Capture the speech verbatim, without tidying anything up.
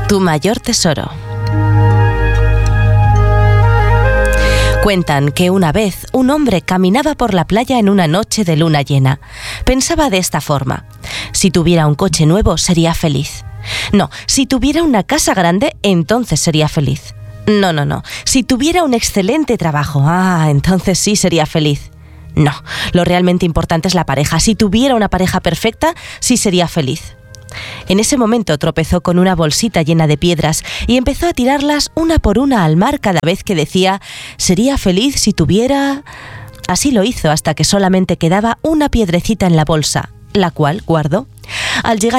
Tu mayor tesoro. Cuentan que una vez un hombre caminaba por la playa en una noche de luna llena. Pensaba de esta forma: si tuviera un coche nuevo sería feliz. No, si tuviera una casa grande, entonces sería feliz. No, no, no, si tuviera un excelente trabajo, ah, entonces sí sería feliz. No, lo realmente importante es la pareja. Si tuviera una pareja perfecta, sí sería feliz. En ese momento tropezó con una bolsita llena de piedras y empezó a tirarlas una por una al mar cada vez que decía: sería feliz si tuviera... Así lo hizo hasta que solamente quedaba una piedrecita en la bolsa, la cual guardó. Al llegar